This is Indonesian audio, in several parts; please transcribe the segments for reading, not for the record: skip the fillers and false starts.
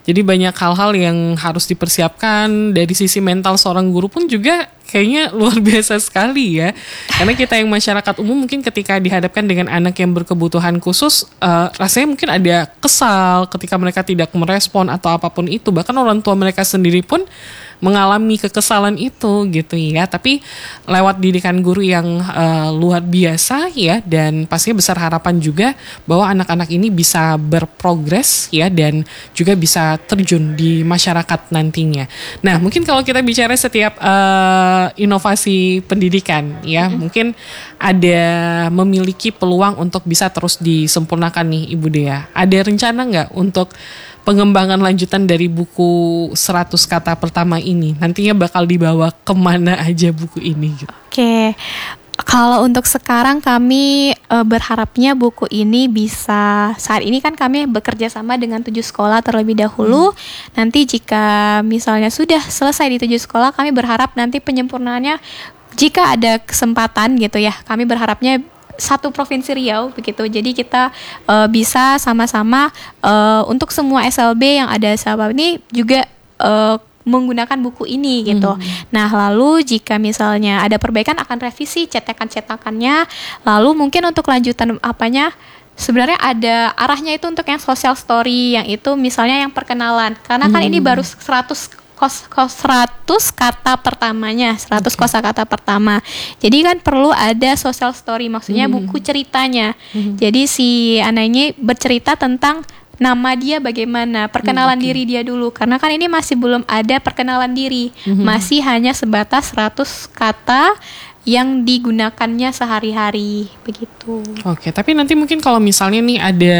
Jadi banyak hal-hal yang harus dipersiapkan. Dari sisi mental seorang guru pun juga kayaknya luar biasa sekali ya. Karena kita yang masyarakat umum mungkin ketika dihadapkan dengan anak yang berkebutuhan khusus, rasanya mungkin ada kesal ketika mereka tidak merespon atau apapun itu. Bahkan orang tua mereka sendiri pun mengalami kekesalan itu gitu ya. Tapi lewat didikan guru yang luar biasa ya, dan pastinya besar harapan juga bahwa anak-anak ini bisa berprogres ya, dan juga bisa terjun di masyarakat nantinya. Nah, mungkin kalau kita bicara setiap inovasi pendidikan ya, mungkin ada memiliki peluang untuk bisa terus disempurnakan nih Ibu Dea. Ada rencana nggak untuk pengembangan lanjutan dari buku 100 kata pertama ini? Nantinya bakal dibawa kemana aja buku ini gitu? Oke. Kalau untuk sekarang kami berharapnya buku ini bisa, saat ini kan kami bekerja sama dengan 7 sekolah terlebih dahulu. Nanti jika misalnya sudah selesai di 7 sekolah, kami berharap nanti penyempurnaannya jika ada kesempatan gitu ya, kami berharapnya satu provinsi Riau begitu. Jadi kita bisa sama-sama untuk semua SLB yang ada sahabat ini juga menggunakan buku ini gitu. Nah, lalu jika misalnya ada perbaikan akan revisi cetakan-cetakannya. Lalu mungkin untuk lanjutan sebenarnya ada arahnya itu untuk yang social story, yang itu misalnya yang perkenalan. Karena kan ini baru 100 kata pertamanya, 100 kosakata pertama. Jadi kan perlu ada social story, maksudnya buku ceritanya. Jadi si anak ini bercerita tentang nama dia bagaimana, perkenalan diri dia dulu. Karena kan ini masih belum ada perkenalan diri. Masih hanya sebatas 100 kata yang digunakannya sehari-hari begitu. Oke, tapi nanti mungkin kalau misalnya nih ada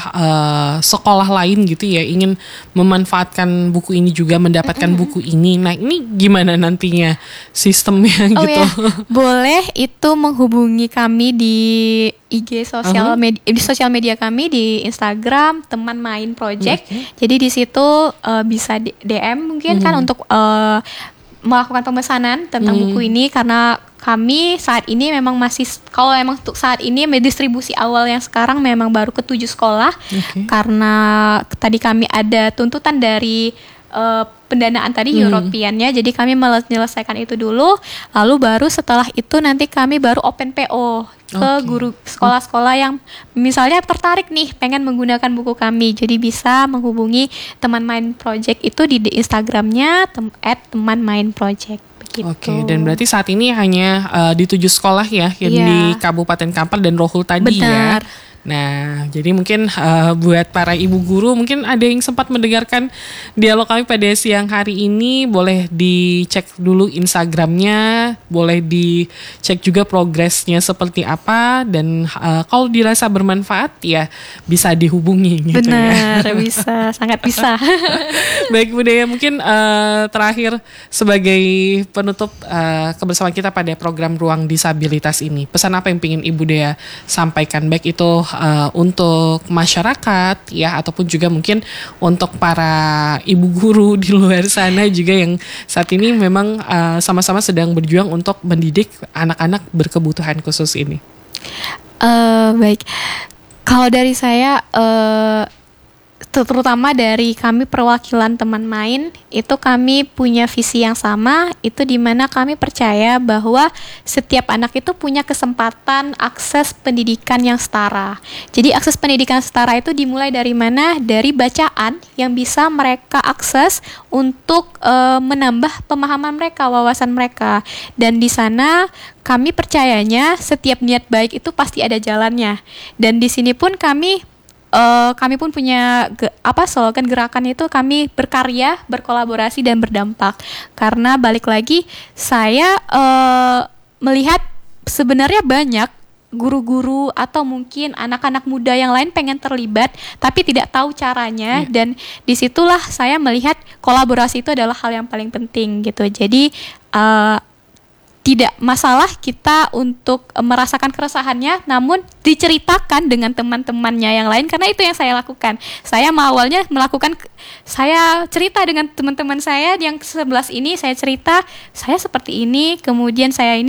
sekolah lain gitu ya ingin memanfaatkan buku ini juga, mendapatkan buku ini. Nah, ini gimana nantinya sistemnya gitu? Ya, boleh itu menghubungi kami di IG sosial media kami di Instagram Teman Main Project. Jadi di situ bisa DM mungkin kan untuk melakukan pemesanan tentang buku ini, karena kami saat ini memang masih, kalau memang untuk saat ini distribusi awal yang sekarang memang baru ke 7 sekolah. Karena tadi kami ada tuntutan dari pendanaan tadi European-nya, jadi kami menyelesaikan itu dulu, lalu baru setelah itu nanti kami baru open PO ke guru sekolah-sekolah yang misalnya tertarik nih pengen menggunakan buku kami. Jadi bisa menghubungi Teman Main Project itu di Instagramnya @temanmainproject. Oke, dan berarti saat ini hanya di 7 sekolah ya, yang di Kabupaten Kampar dan Rohul tadi. Benar. Ya. Nah, jadi mungkin buat para ibu guru, mungkin ada yang sempat mendengarkan dialog kami pada siang hari ini, boleh dicek dulu Instagramnya, boleh dicek juga progresnya seperti apa, dan kalau dirasa bermanfaat ya bisa dihubungi gitu. Benar, ya. bisa, sangat bisa. Baik Bu Dea, mungkin terakhir sebagai penutup kebersamaan kita pada program Ruang Disabilitas ini, pesan apa yang ingin Ibu Dea sampaikan, baik itu untuk masyarakat ya, ataupun juga mungkin untuk para ibu guru di luar sana juga yang saat ini memang sama-sama sedang berjuang untuk mendidik anak-anak berkebutuhan khusus ini. Baik, kalau dari saya terutama dari kami perwakilan Teman Main, itu kami punya visi yang sama, itu dimana kami percaya bahwa setiap anak itu punya kesempatan akses pendidikan yang setara. Jadi akses pendidikan setara itu dimulai dari mana? Dari bacaan yang bisa mereka akses untuk menambah pemahaman mereka, wawasan mereka. Dan di sana kami percayanya setiap niat baik itu pasti ada jalannya. Dan di sini pun kami pun punya slogan gerakan itu, kami berkarya, berkolaborasi dan berdampak. Karena balik lagi saya melihat sebenarnya banyak guru-guru atau mungkin anak-anak muda yang lain pengen terlibat tapi tidak tahu caranya, dan disitulah saya melihat kolaborasi itu adalah hal yang paling penting gitu. Jadi tidak masalah kita untuk merasakan keresahannya, namun diceritakan dengan teman-temannya yang lain, karena itu yang saya lakukan. Saya awalnya saya cerita dengan teman-teman saya yang 11 ini, saya cerita saya seperti ini, kemudian saya ini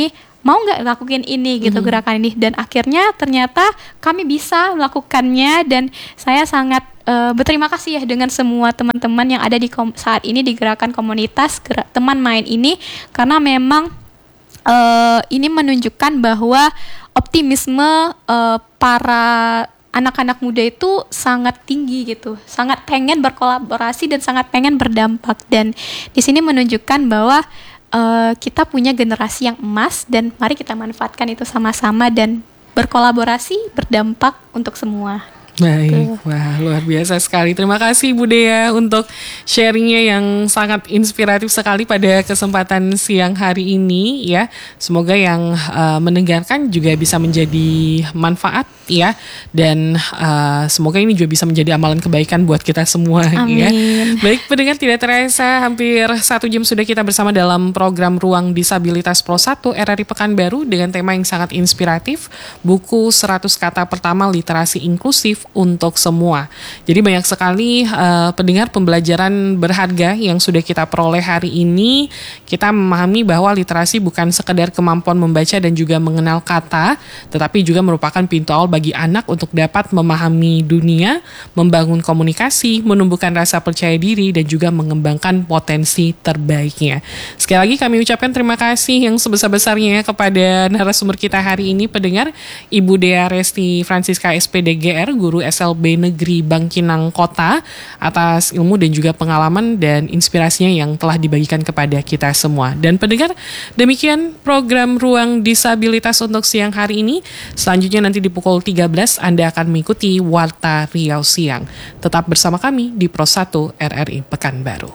mau nggak lakuin ini gitu, gerakan ini. Dan akhirnya ternyata kami bisa melakukannya, dan saya sangat berterima kasih ya dengan semua teman-teman yang ada di saat ini di gerakan komunitas teman main ini, karena memang ini menunjukkan bahwa optimisme para anak-anak muda itu sangat tinggi gitu, sangat pengen berkolaborasi dan sangat pengen berdampak. Dan di sini menunjukkan bahwa kita punya generasi yang emas, dan mari kita manfaatkan itu sama-sama dan berkolaborasi, berdampak untuk semua. Baik, wah luar biasa sekali. Terima kasih Bu Dea untuk sharingnya yang sangat inspiratif sekali pada kesempatan siang hari ini ya. Semoga yang mendengarkan juga bisa menjadi manfaat ya, dan semoga ini juga bisa menjadi amalan kebaikan buat kita semua. Amin. Ya. Baik pendengar, tidak terasa hampir 1 jam sudah kita bersama dalam program Ruang Disabilitas Pro 1 RRI Pekanbaru dengan tema yang sangat inspiratif, buku 100 kata pertama literasi inklusif untuk semua. Jadi banyak sekali pendengar pembelajaran berharga yang sudah kita peroleh hari ini. Kita memahami bahwa literasi bukan sekedar kemampuan membaca dan juga mengenal kata, tetapi juga merupakan pintu awal bagi anak untuk dapat memahami dunia, membangun komunikasi, menumbuhkan rasa percaya diri, dan juga mengembangkan potensi terbaiknya. Sekali lagi kami ucapkan terima kasih yang sebesar-besarnya kepada narasumber kita hari ini, pendengar, Ibu Dea Resti Francisca SPDGR, Guru SLB Negeri Bangkinang Kota, atas ilmu dan juga pengalaman dan inspirasinya yang telah dibagikan kepada kita semua. Dan pendengar, demikian program Ruang Disabilitas untuk siang hari ini. Selanjutnya nanti di pukul 13 Anda akan mengikuti Warta Riau Siang. Tetap bersama kami di Pro 1 RRI Pekanbaru.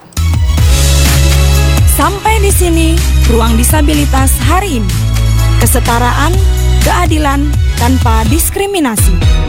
Sampai di sini Ruang Disabilitas hari ini. Kesetaraan, keadilan tanpa diskriminasi.